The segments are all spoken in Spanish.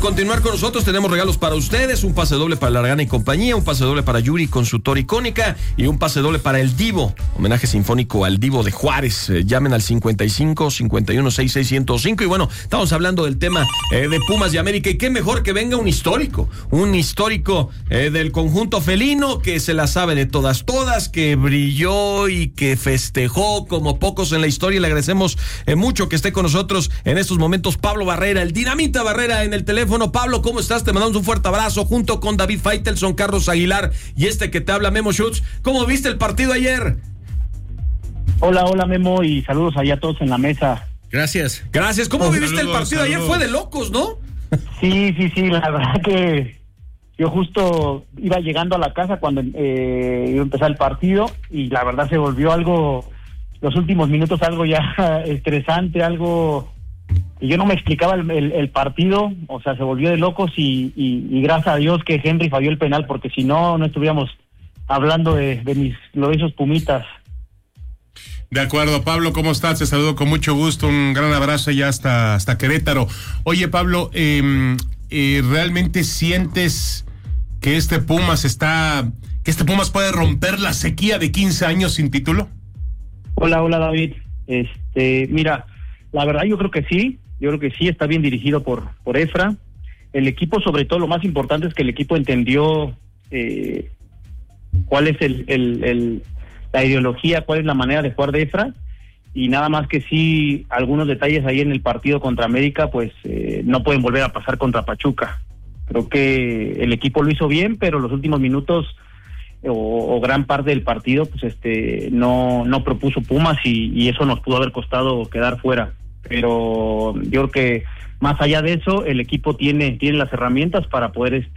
continuar con nosotros, tenemos regalos para ustedes, un pase doble para Largana y compañía, un pase doble para Yuri Consultora Icónica y un pase doble para el Divo, homenaje sinfónico al Divo de Juárez. Llamen al 55 51 66 105 y bueno, estamos hablando del tema de Pumas y América, y qué mejor que venga un histórico del conjunto felino, que se la sabe de todas, que brilló y que festejó como pocos en la historia. Le agradecemos mucho que esté con nosotros en estos momentos Pablo Barrera, el Dinamita Barrera, en el teléfono. Pablo, ¿cómo estás? Te mandamos un fuerte abrazo junto con David Faitelson, Carlos Aguilar y este que te habla, Memo Schutz. ¿Cómo viste el partido ayer? Hola Memo, y saludos allá a todos en la mesa. Gracias. ¿Cómo viviste el partido ayer? Fue de locos, ¿no? Sí, la verdad que yo justo iba llegando a la casa cuando iba a empezar el partido, y la verdad se volvió algo, los últimos minutos, algo ya estresante, algo que yo no me explicaba el partido. O sea, se volvió de locos y gracias a Dios que Henry falló el penal, porque si no estuviéramos hablando de mis gloriosos Pumitas. De acuerdo, Pablo, ¿cómo estás? Te saludo con mucho gusto, un gran abrazo ya hasta Querétaro. Oye, Pablo, ¿realmente sientes que este Pumas puede romper la sequía de 15 años sin título? Hola David. Mira, la verdad yo creo que sí, está bien dirigido por Efra. El equipo, sobre todo, lo más importante es que el equipo entendió cuál es la ideología, cuál es la manera de jugar de Efra, y nada más que sí, algunos detalles ahí en el partido contra América, pues no pueden volver a pasar contra Pachuca. Creo que el equipo lo hizo bien, pero los últimos minutos o gran parte del partido, pues no propuso Pumas, y eso nos pudo haber costado quedar fuera. Pero yo creo que más allá de eso, el equipo tiene las herramientas para poder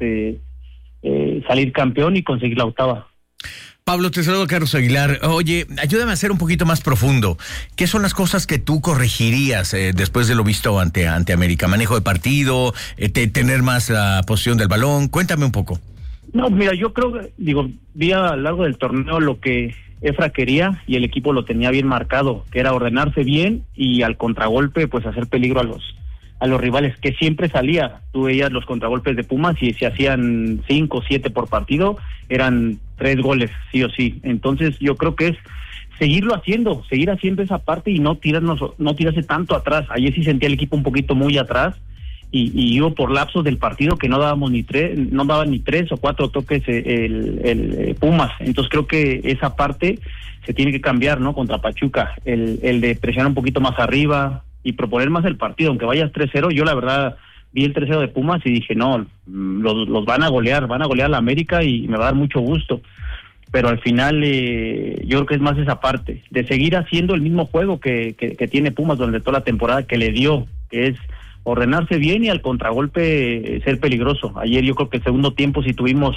salir campeón y conseguir la octava. Pablo, te saludo, Carlos Aguilar. Oye, ayúdame a ser un poquito más profundo. ¿Qué son las cosas que tú corregirías después de lo visto ante América? ¿Manejo de partido? ¿Tener más la posición del balón? Cuéntame un poco. No, mira, yo creo que, vi a lo largo del torneo lo que Efra quería, y el equipo lo tenía bien marcado, que era ordenarse bien y al contragolpe, pues hacer peligro a los rivales, que siempre salía. Tú veías los contragolpes de Pumas y se hacían 5 o 7 por partido, eran 3 goles, sí o sí. Entonces yo creo que es seguir haciendo esa parte y no tirarse tanto atrás. Ayer sí sentía el equipo un poquito muy atrás, y hubo por lapsos del partido que no daban ni 3 o 4 toques el Pumas. Entonces creo que esa parte se tiene que cambiar, ¿no? Contra Pachuca, el de presionar un poquito más arriba y proponer más el partido, aunque vayas 3-0. Yo la verdad vi el 3-0 de Pumas y dije, no, los van a golear a la América, y me va a dar mucho gusto. Pero al final yo creo que es más esa parte, de seguir haciendo el mismo juego que tiene Pumas durante toda la temporada, que le dio, que es ordenarse bien y al contragolpe ser peligroso. Ayer yo creo que el segundo tiempo si tuvo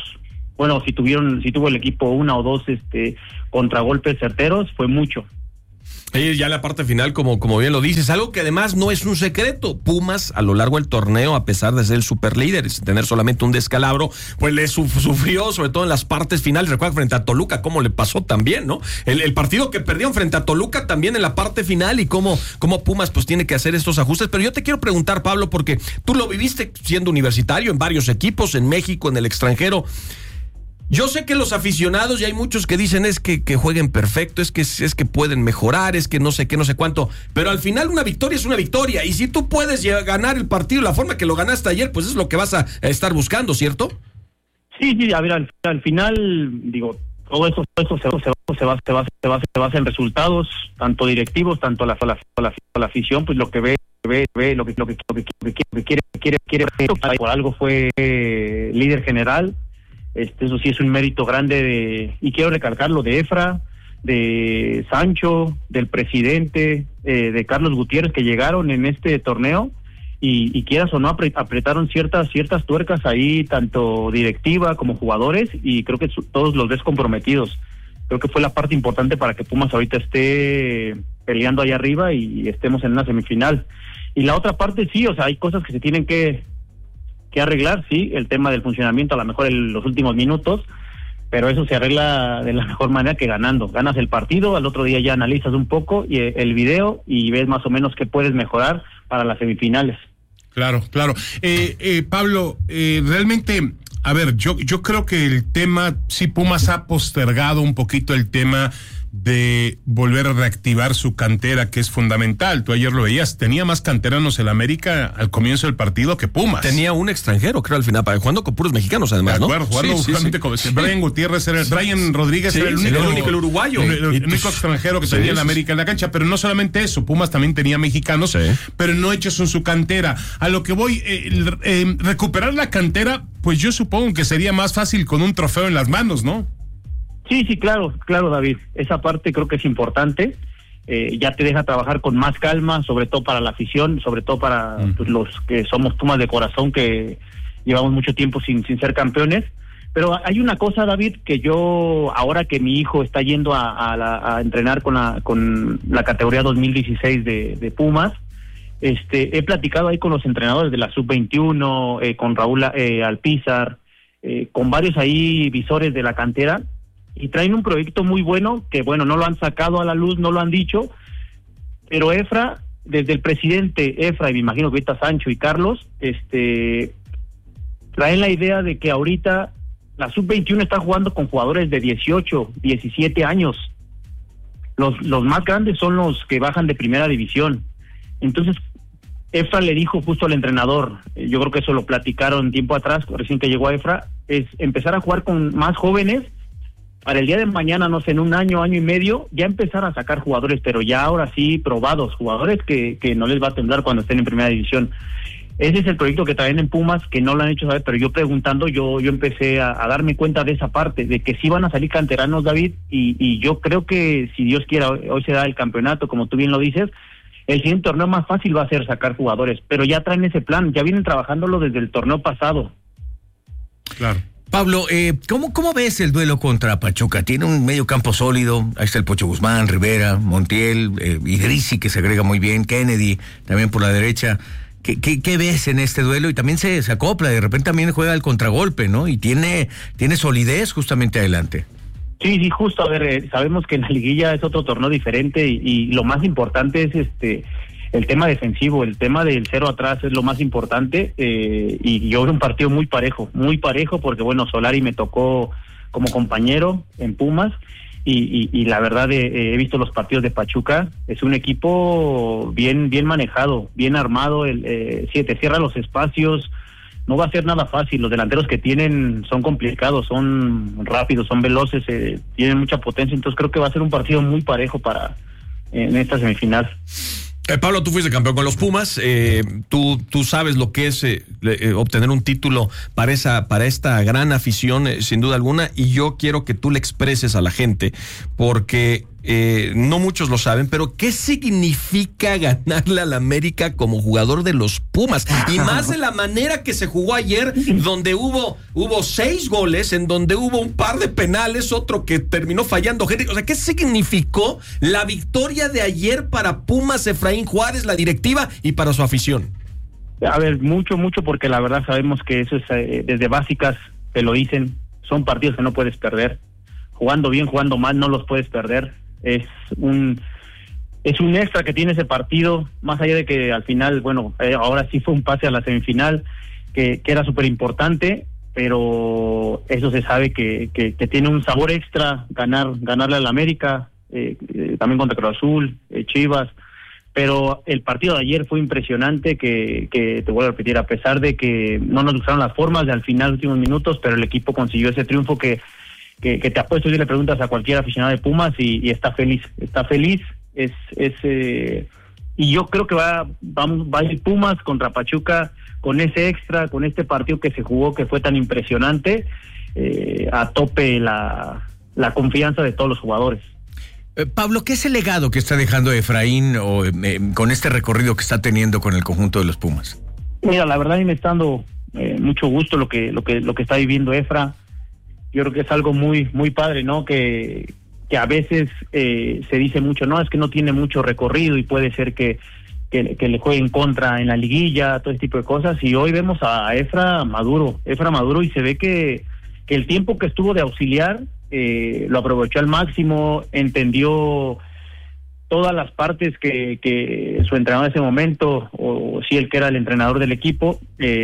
el equipo 1 o 2 contragolpes certeros, fue mucho. Ya la parte final, como bien lo dices, algo que además no es un secreto. Pumas, a lo largo del torneo, a pesar de ser el superlíder, tener solamente un descalabro, pues le sufrió, sobre todo en las partes finales. Recuerda frente a Toluca, cómo le pasó también, ¿no? El partido que perdieron frente a Toluca también en la parte final, y cómo Pumas pues tiene que hacer estos ajustes. Pero yo te quiero preguntar, Pablo, porque tú lo viviste siendo universitario en varios equipos, en México, en el extranjero. Yo sé que los aficionados, y hay muchos que dicen es que jueguen perfecto, es que pueden mejorar, es que no sé qué, no sé cuánto, pero al final una victoria es una victoria, y si tú puedes ganar el partido de la forma que lo ganaste ayer, pues es lo que vas a estar buscando, ¿cierto? Sí, a ver, al final, todo eso se basa en resultados, tanto directivos, tanto la afición, pues lo que ve, lo que quiere, por algo fue líder general. Eso sí es un mérito grande y quiero recalcarlo, de Efra, de Sancho, del presidente, de Carlos Gutiérrez, que llegaron en este torneo y quieras o no apretaron ciertas tuercas ahí, tanto directiva como jugadores, y creo que todos los ves comprometidos. Creo que fue la parte importante para que Pumas ahorita esté peleando ahí arriba y estemos en una semifinal. Y la otra parte sí, hay cosas que se tienen que arreglar, sí, el tema del funcionamiento, a lo mejor en los últimos minutos, pero eso se arregla de la mejor manera que ganando. Ganas el partido, al otro día ya analizas un poco el video y ves más o menos qué puedes mejorar para las semifinales. Claro. Pablo, realmente, a ver, yo creo que el tema, sí, Pumas ha postergado un poquito el tema de volver a reactivar su cantera, que es fundamental. Tú ayer lo veías, tenía más canteranos el América al comienzo del partido que Pumas. Tenía un extranjero, creo, al final, jugando con puros mexicanos, además, ¿no? De acuerdo, jugando justamente con Brian Gutiérrez, Brian Rodríguez era el único el uruguayo. El único extranjero que tenía el América en la cancha, pero no solamente eso, Pumas también tenía mexicanos, pero no hechos en su cantera. A lo que voy, recuperar la cantera, pues yo supongo que sería más fácil con un trofeo en las manos, ¿no? Sí, claro, David. Esa parte creo que es importante. Ya te deja trabajar con más calma, sobre todo para la afición, sobre todo para pues, los que somos Pumas de corazón, que llevamos mucho tiempo sin ser campeones. Pero hay una cosa, David, que yo, ahora que mi hijo está yendo a entrenar con la categoría 2016 de Pumas, he platicado ahí con los entrenadores de la Sub-21, con Raúl Alpizar, con varios ahí visores de la cantera, y traen un proyecto muy bueno, que bueno, no lo han sacado a la luz, no lo han dicho, pero Efra, desde el presidente Efra, y me imagino que ahorita Sancho y Carlos, traen la idea de que ahorita la Sub-21 está jugando con jugadores de 18, 17 años. Los más grandes son los que bajan de primera división. Entonces, Efra le dijo justo al entrenador, yo creo que eso lo platicaron tiempo atrás, recién que llegó a Efra, es empezar a jugar con más jóvenes, para el día de mañana, no sé, en un año y medio, ya empezar a sacar jugadores, pero ya ahora sí probados, jugadores que no les va a temblar cuando estén en primera división. Ese es el proyecto que traen en Pumas, que no lo han hecho saber, pero yo preguntando, yo empecé a darme cuenta de esa parte, de que sí van a salir canteranos, David, y yo creo que si Dios quiera, hoy se da el campeonato, como tú bien lo dices, el siguiente torneo más fácil va a ser sacar jugadores, pero ya traen ese plan, ya vienen trabajándolo desde el torneo pasado. Claro. Pablo, ¿cómo ves el duelo contra Pachuca? Tiene un medio campo sólido, ahí está el Pocho Guzmán, Rivera, Montiel, Idrissi, que se agrega muy bien, Kennedy, también por la derecha. ¿Qué ves en este duelo? Y también se acopla, de repente también juega el contragolpe, ¿no? Y tiene solidez justamente adelante. Sí, justo, a ver, sabemos que en la liguilla es otro torneo diferente y lo más importante es el tema defensivo, el tema del cero atrás es lo más importante, y yo veo un partido muy parejo, porque bueno, Solari me tocó como compañero en Pumas, y la verdad he visto los partidos de Pachuca, es un equipo bien manejado, bien armado, te cierra los espacios, no va a ser nada fácil, los delanteros que tienen son complicados, son rápidos, son veloces, tienen mucha potencia, entonces creo que va a ser un partido muy parejo en esta semifinal. Pablo, tú fuiste campeón con los Pumas, tú sabes lo que es obtener un título para esta gran afición, sin duda alguna, y yo quiero que tú le expreses a la gente, porque no muchos lo saben, pero ¿qué significa ganarle al América como jugador de los Pumas? Y más de la manera que se jugó ayer, donde hubo 6 goles, en donde hubo un par de penales, otro que terminó fallando. O sea, ¿qué significó la victoria de ayer para Pumas, Efraín Juárez, la directiva y para su afición? A ver, mucho, porque la verdad sabemos que eso es, desde básicas te lo dicen, son partidos que no puedes perder. Jugando bien, jugando mal, no los puedes perder. Es un extra que tiene ese partido, más allá de que al final, bueno, ahora sí fue un pase a la semifinal, que era súper importante, pero eso se sabe que tiene un sabor extra ganarle al América, también contra Cruz Azul, Chivas, pero el partido de ayer fue impresionante, que te vuelvo a repetir, a pesar de que no nos gustaron las formas de al final, últimos minutos, pero el equipo consiguió ese triunfo que te apuesto si le preguntas a cualquier aficionado de Pumas y está feliz, y yo creo que va a ir Pumas contra Pachuca con ese extra, con este partido que se jugó, que fue tan impresionante, a tope la confianza de todos los jugadores. Pablo, ¿qué es el legado que está dejando Efraín con este recorrido que está teniendo con el conjunto de los Pumas? Mira, la verdad a mí me está dando mucho gusto lo que está viviendo Efra. Yo creo que es algo muy padre, ¿no? Que a veces se dice mucho, no, es que no tiene mucho recorrido y puede ser que le juegue en contra en la liguilla, todo ese tipo de cosas, y hoy vemos a Efra maduro, y se ve que el tiempo que estuvo de auxiliar lo aprovechó al máximo, entendió todas las partes que su entrenador en ese momento, o si él que era el entrenador del equipo,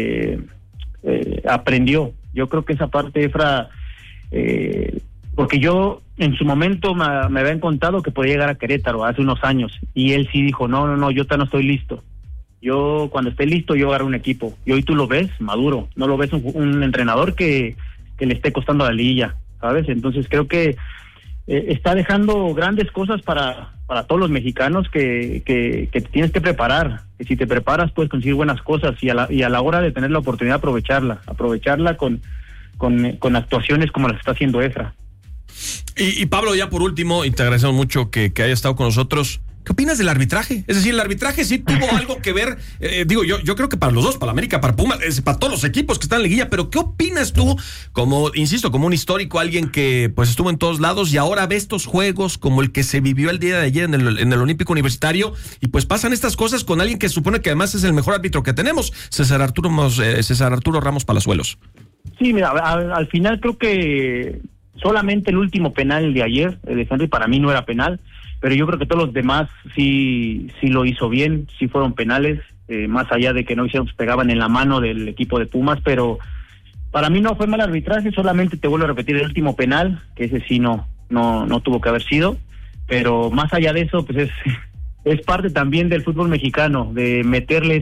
aprendió. Yo creo que esa parte, Efra, porque yo en su momento me habían contado que podía llegar a Querétaro hace unos años, y él sí dijo, no, yo no estoy listo. Yo cuando esté listo yo agarro un equipo. Y hoy tú lo ves maduro, no lo ves un entrenador que le esté costando la liguilla, ¿sabes? Entonces creo que está dejando grandes cosas para todos los mexicanos que te tienes que preparar, que si te preparas puedes conseguir buenas cosas, y a la hora de tener la oportunidad aprovecharla con actuaciones como las está haciendo Efra. Y Pablo, ya por último, y te agradecemos mucho que haya estado con nosotros, ¿qué opinas del arbitraje? Es decir, el arbitraje sí tuvo algo que ver, yo creo que para los dos, para la América, para Pumas, para todos los equipos que están en la liguilla, pero ¿qué opinas tú, como un histórico, alguien que pues estuvo en todos lados y ahora ve estos juegos como el que se vivió el día de ayer en el Olímpico Universitario, y pues pasan estas cosas con alguien que supone que además es el mejor árbitro que tenemos, César Arturo Ramos Palazuelos? Sí, mira, al final creo que solamente el último penal de ayer, el de Henry, para mí no era penal, pero yo creo que todos los demás sí lo hizo bien, sí fueron penales, más allá de que no hicieron, pegaban en la mano del equipo de Pumas, pero para mí no fue mal arbitraje, solamente te vuelvo a repetir el último penal, que ese sí no tuvo que haber sido, pero más allá de eso, pues es parte también del fútbol mexicano, de meterle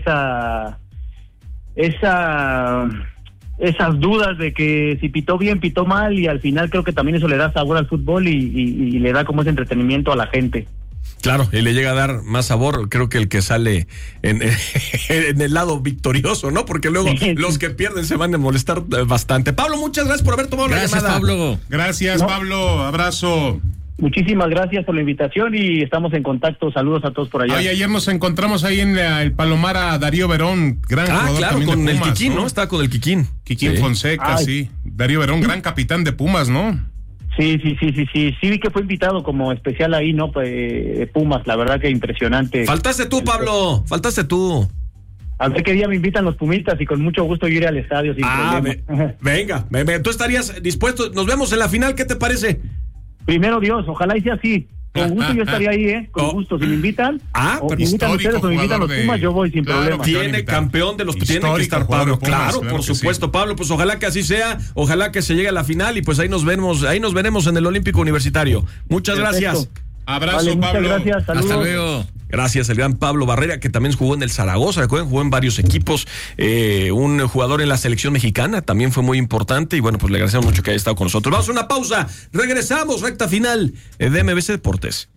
esas dudas de que si pitó bien, pitó mal, y al final creo que también eso le da sabor al fútbol y le da como ese entretenimiento a la gente. Claro, y le llega a dar más sabor, creo que el que sale en el lado victorioso, ¿no? Porque luego los que pierden se van a molestar bastante. Pablo, muchas gracias por haber tomado la llamada. Pablo. Gracias, Pablo, abrazo. Muchísimas gracias por la invitación y estamos en contacto. Saludos a todos por allá. Oye, ayer nos encontramos ahí en el Palomar a Darío Verón, gran jugador claro, también con de Pumas, el Kikín, ¿no? Estaba con el Kikín. Kikín Fonseca, sí. Darío Verón, gran capitán de Pumas, ¿no? Sí, vi que fue invitado como especial ahí, ¿no? Pumas, la verdad que impresionante. Faltaste tú, Pablo, faltaste tú. A ver qué día me invitan los Pumitas y con mucho gusto yo iré al estadio sin problema. Venga, ¿tú estarías dispuesto? Nos vemos en la final, ¿qué te parece? Primero Dios, ojalá y sea así. Con gusto yo estaría ahí, con gusto. Si me invitan, o me invitan ustedes o me invitan los Pumas, yo voy sin problema. Tiene campeón de los tiene que estar Pablo. Claro, por supuesto, sí. Pablo, pues ojalá que así sea, ojalá que se llegue a la final y pues ahí nos veremos en el Olímpico Universitario. Muchas gracias. Abrazo, Pablo. Muchas gracias, saludos. Hasta luego. Gracias, el gran Pablo Barrera, que también jugó en el Zaragoza, recuerden, jugó en varios equipos, un jugador en la selección mexicana, también fue muy importante, y bueno, pues le agradecemos mucho que haya estado con nosotros. Vamos a una pausa, regresamos, recta final de MBS Deportes.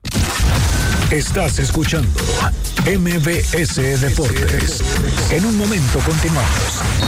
Estás escuchando MBS Deportes. En un momento continuamos.